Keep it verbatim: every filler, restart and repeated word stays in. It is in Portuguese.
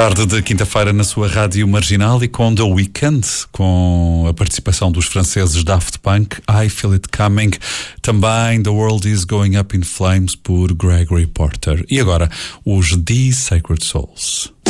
Tarde de quinta-feira na sua rádio marginal e com The Weeknd, com a participação dos franceses Daft Punk, I Feel It Coming, também The World Is Going Up in Flames por Gregory Porter. E agora, os The Sacred Souls.